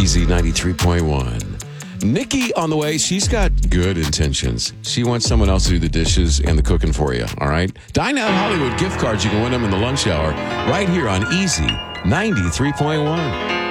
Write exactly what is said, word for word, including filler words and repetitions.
Easy ninety-three point one. Nikki on the way. She's got good intentions. She wants someone else to do the dishes and the cooking for you, all right? Dine Out Hollywood gift cards. You can win them in the lunch hour right here on Easy ninety-three point one.